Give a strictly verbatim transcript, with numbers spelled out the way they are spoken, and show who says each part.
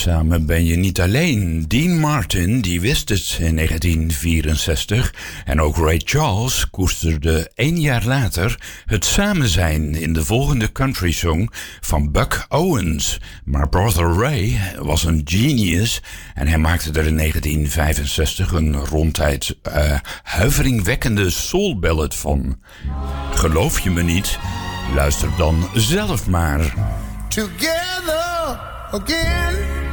Speaker 1: samen ben je niet alleen. Dean Martin die wist het in negentien vierenzestig en ook Ray Charles koesterde één jaar later het samen zijn in de volgende country song van Buck Owens. Maar Brother Ray was een genius en hij maakte er in negentien vijfenzestig een ronduit uh, huiveringwekkende soul ballad van. Geloof je me niet? Luister dan zelf maar.
Speaker 2: Together again.